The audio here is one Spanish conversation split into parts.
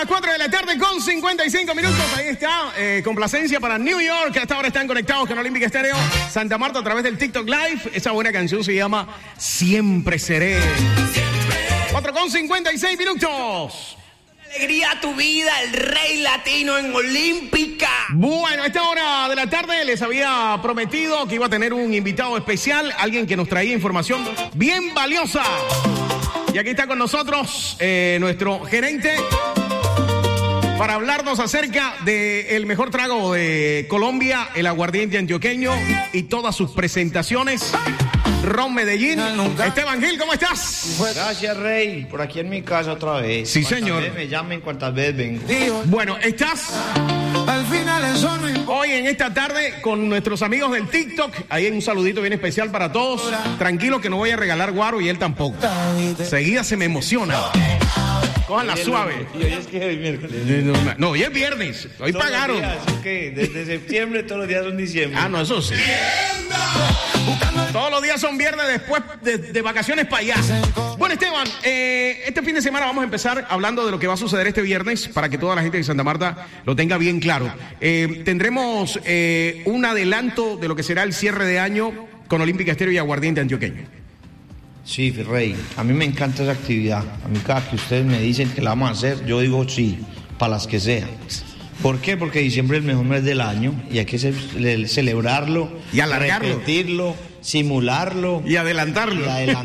las 4 de la tarde con 55 minutos. Ahí está, complacencia para New York. Hasta ahora están conectados con Olímpica Estéreo Santa Marta a través del TikTok Live. Esa buena canción se llama Siempre Seré. 4 con 56 minutos. Alegría a tu vida, el rey latino en Olímpica. Bueno, a esta hora de la tarde les había prometido que iba a tener un invitado especial, alguien que nos traía información bien valiosa. Y aquí está con nosotros nuestro gerente para hablarnos acerca del mejor trago de Colombia, el aguardiente antioqueño y todas sus presentaciones. Ron Medellín. Esteban Gil, ¿cómo estás? Gracias, Rey. Por aquí en mi casa otra vez. Sí, señor. Veces me llamen, cuantas veces vengo. Bueno, estás al final eso no importa. Hoy en esta tarde con nuestros amigos del TikTok. Ahí hay un saludito bien especial para todos. Tranquilo que no voy a regalar guaro y él tampoco. Seguida se me emociona. Cójanla suave. Y hoy es que es miércoles. No, hoy es viernes. Hoy Todos pagaron. Los días, ¿qué? Desde septiembre todos los días son diciembre. Ah, no, eso sí. Todos los días son viernes después de vacaciones para allá. Bueno, Esteban, este fin de semana vamos a empezar hablando de lo que va a suceder este viernes para que toda la gente de Santa Marta lo tenga bien claro. Tendremos un adelanto de lo que será el cierre de año con Olímpica Estéreo y Aguardiente Antioqueño. Sí, Rey, a mí me encanta esa actividad. A mí cada que ustedes me dicen que la vamos a hacer, yo digo sí, para las que sean. ¿Por qué? Porque diciembre es el mejor mes del año y hay que celebrarlo, y alargarlo, repetirlo, simularlo y adelantarlo.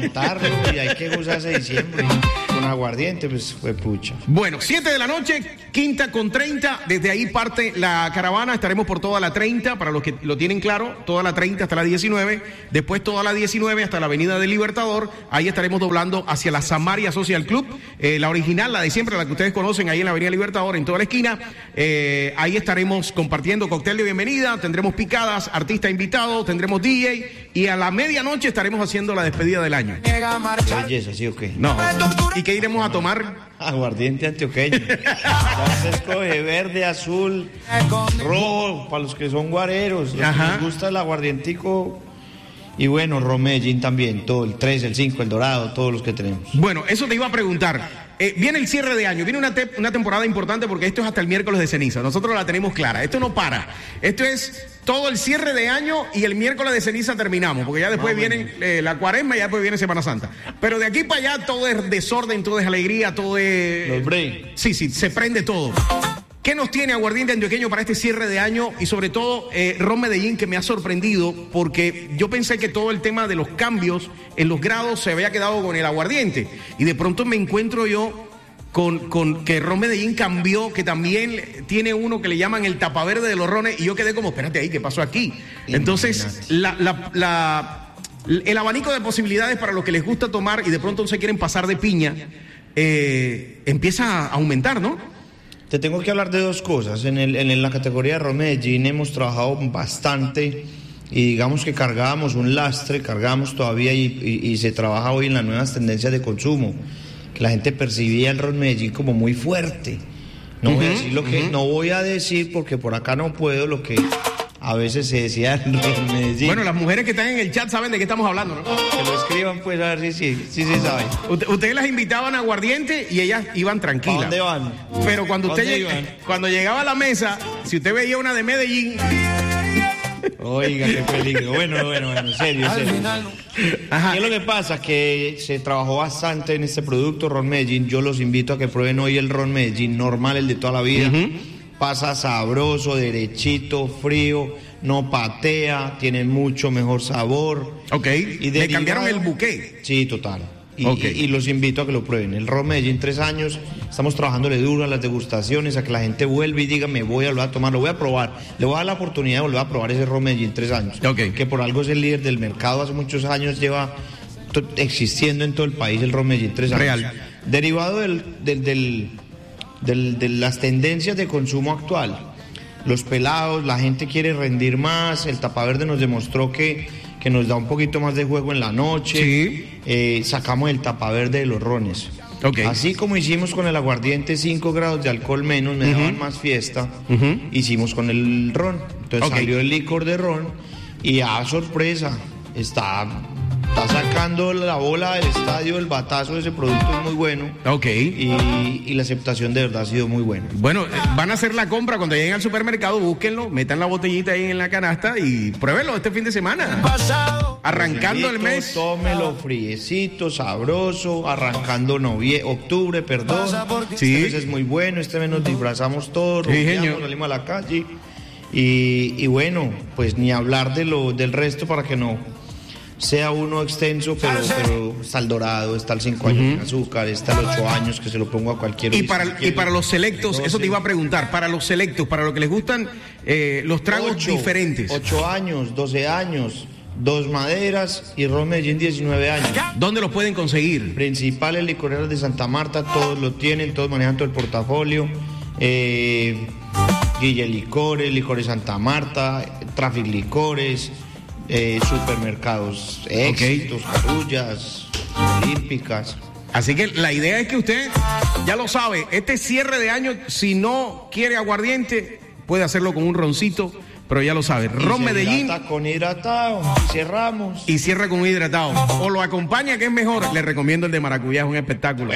Y hay que gozarse diciembre con aguardiente, pues fue pucha. Bueno, 7 de la noche, Quinta con 30, desde ahí parte la caravana, estaremos por toda la 30, para los que lo tienen claro, toda la 30 hasta la 19, después toda la 19 hasta la Avenida del Libertador, ahí estaremos doblando hacia la Samaria Social Club, la original, la de siempre, la que ustedes conocen, ahí en la Avenida Libertador, en toda la esquina, ahí estaremos compartiendo cóctel de bienvenida, tendremos picadas, artista invitado, tendremos DJ, y a la medianoche estaremos haciendo la despedida del año. Belleza, ¿sí o qué? No. ¿Y qué iremos a tomar? Aguardiente antioqueño. Ya se escoge verde, azul, rojo, para los que son guareros. Los que les gusta el aguardientico. Y bueno, Ron Medellín también, todo, el 3, el 5, el dorado, todos los que tenemos. Bueno, eso te iba a preguntar. Viene el cierre de año, viene una temporada importante porque esto es hasta el miércoles de ceniza. Nosotros la tenemos clara, esto no para. Esto es todo el cierre de año y el miércoles de ceniza terminamos, porque ya después viene la cuaresma y ya después viene Semana Santa. Pero de aquí para allá todo es desorden, todo es alegría, todo es... Los breaks. Sí, se prende todo. ¿Qué nos tiene Aguardiente Antioqueño para este cierre de año? Y sobre todo, Ron Medellín, que me ha sorprendido, porque yo pensé que todo el tema de los cambios en los grados se había quedado con el aguardiente. Y de pronto me encuentro yo con que Ron Medellín cambió, que también tiene uno que le llaman el tapaverde de los rones, y yo quedé como, espérate ahí, ¿qué pasó aquí? Entonces, el abanico de posibilidades para los que les gusta tomar y de pronto no se quieren pasar de piña, empieza a aumentar, ¿no? Te tengo que hablar de dos cosas. En la categoría de Ron Medellín hemos trabajado bastante y digamos que cargábamos un lastre, cargamos todavía y se trabaja hoy en las nuevas tendencias de consumo. Que la gente percibía el Ron Medellín como muy fuerte. No voy a decir lo que no voy a decir porque por acá no puedo, lo que a veces se decía el Ron Medellín. Bueno, las mujeres que están en el chat saben de qué estamos hablando, ¿no? Que lo escriban pues a ver si saben. Ustedes las invitaban a aguardiente y ellas iban tranquilas. ¿A dónde van? Pero cuando cuando llegaba a la mesa, si usted veía una de Medellín... Oiga, qué peligro. Bueno, en serio. Ajá. ¿Qué es lo que pasa? Que se trabajó bastante en este producto, Ron Medellín. Yo los invito a que prueben hoy el Ron Medellín normal, el de toda la vida. Pasa sabroso, derechito, frío, no patea, tiene mucho mejor sabor. Ok, y le cambiaron el buqué. Sí, total. Y los invito a que lo prueben. El Ron Medellín, 3 años, estamos trabajándole duro a las degustaciones, a que la gente vuelva y diga, me voy a volver a tomar, lo voy a probar. Le voy a dar la oportunidad de volver a probar ese Ron Medellín, 3 años. Okay. Que por algo es el líder del mercado, hace muchos años lleva existiendo en todo el país el Ron Medellín, 3 años. Real. Derivado de las tendencias de consumo actual. Los pelados, la gente quiere rendir más, el tapaverde nos demostró que nos da un poquito más de juego en la noche. Sí. Sacamos el tapaverde de los rones. Okay. Así como hicimos con el aguardiente, 5 grados de alcohol menos, me daban más fiesta, hicimos con el ron. Entonces salió el licor de ron y a sorpresa, está está sacando la bola del estadio, el batazo de ese producto es muy bueno. Ok. Y la aceptación de verdad ha sido muy buena. Bueno, van a hacer la compra cuando lleguen al supermercado, búsquenlo, metan la botellita ahí en la canasta y pruébenlo este fin de semana. Arrancando el mes. Tómelo friecito, sabroso, arrancando octubre, perdón. Sí. Este mes es muy bueno, este mes nos disfrazamos todos, salimos a la calle. Y bueno, pues ni hablar del resto para que no sea uno extenso, pero está el dorado, está el 5 años sin azúcar, está el 8 años que se lo pongo a cualquier y para los selectos, 12. Eso te iba a preguntar, para los selectos, para lo que les gustan los tragos diferentes. 8 años, 12 años, 2 maderas y Ron Medellín 19 años. ¿Dónde los pueden conseguir? Principales licoreros de Santa Marta, todos lo tienen, todos manejan todo el portafolio. Guille Licores, Licores Santa Marta, Traffic Licores, supermercados Éxitos, Carullas, Olímpicas. Así que la idea es que usted ya lo sabe, este cierre de año, si no quiere aguardiente, puede hacerlo con un roncito, pero ya lo sabe. Ron Medellín. Con hidratado, cerramos. Y cierra con un hidratado. O lo acompaña, que es mejor. Le recomiendo el de maracuyá, es un espectáculo.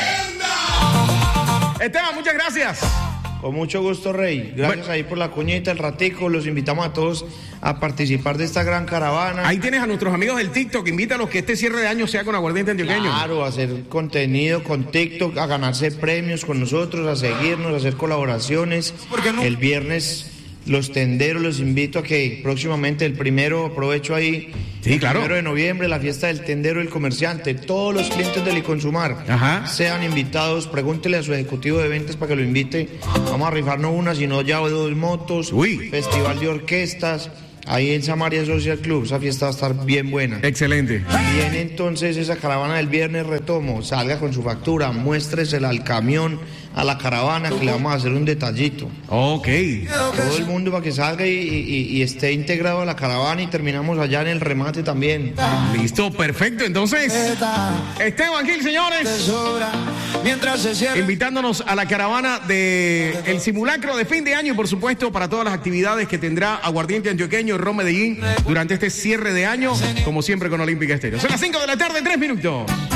Esteban, muchas gracias. Con mucho gusto, Rey. Gracias ahí por la cuñita, el ratico. Los invitamos a todos a participar de esta gran caravana. Ahí tienes a nuestros amigos del TikTok. Invítalos que este cierre de año sea con aguardiente antioqueño. Claro, a hacer contenido con TikTok, a ganarse premios con nosotros, a seguirnos, a hacer colaboraciones. El viernes los tenderos, los invito a que próximamente el primero, aprovecho ahí, sí, claro. El 1 de noviembre, la fiesta del tendero y el comerciante. Todos los clientes de Liconsumar sean invitados, pregúntele a su ejecutivo de ventas para que lo invite. Vamos a rifarnos una, si no ya 2 motos, festival de orquestas, ahí en Samaria Social Club. Esa fiesta va a estar bien buena. Excelente. Viene entonces esa caravana del viernes, retomo, salga con su factura, muéstresela al camión, a la caravana, que le vamos a hacer un detallito. Ok. Todo el mundo para que salga y esté integrado a la caravana y terminamos allá en el remate también. Listo, perfecto. Entonces, Esteban Gil, señores, invitándonos a la caravana de el simulacro de fin de año y por supuesto para todas las actividades que tendrá Aguardiente Antioqueño, Ron Medellín durante este cierre de año, como siempre con Olímpica Estéreo. Son las 5 de la tarde, 3 minutos.